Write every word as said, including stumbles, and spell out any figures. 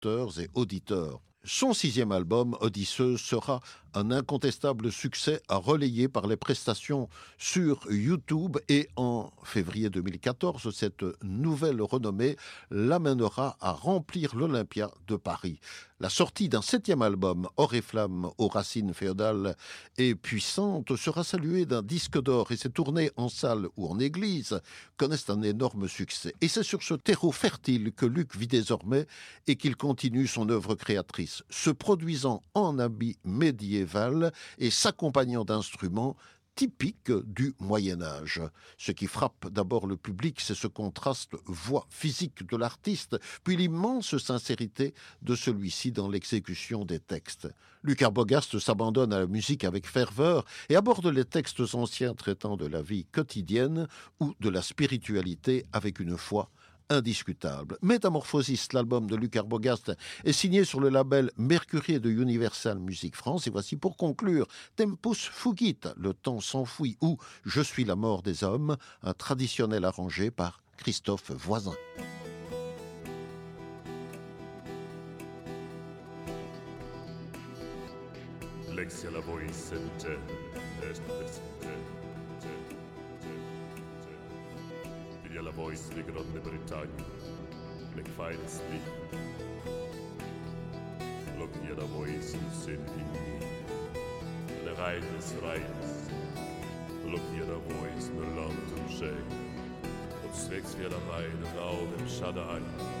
lecteurs et auditeurs. Son sixième album, Odysseuse, sera un incontestable succès à relayer par les prestations sur YouTube et en février deux mille quatorze, cette nouvelle renommée l'amènera à remplir l'Olympia de Paris. La sortie d'un septième album, Oriflamme aux racines féodales et puissantes, sera saluée d'un disque d'or et ses tournées en salle ou en église connaissent un énorme succès. Et c'est sur ce terreau fertile que Luc vit désormais et qu'il continue son œuvre créatrice, se produisant en habit médiéval et s'accompagnant d'instruments typiques du Moyen-Âge. Ce qui frappe d'abord le public, c'est ce contraste voix physique de l'artiste, puis l'immense sincérité de celui-ci dans l'exécution des textes. Luc Arbogast s'abandonne à la musique avec ferveur et aborde les textes anciens traitant de la vie quotidienne ou de la spiritualité avec une foi indiscutable. Métamorphosis, l'album de Luc Arbogast, est signé sur le label Mercury de Universal Music France. Et voici pour conclure Tempus Fugit, le temps s'enfuit, ou Je suis la mort des hommes, un traditionnel arrangé par Christophe Voisin. Lexia la voix sente, est presente. La voice di Grande Bretagna, le finest league. Look at the voice in Saint-Denis, le Reines Reines. Look at the voice in London Shake. Und zwecks wir der Weide, Raum im Schadein.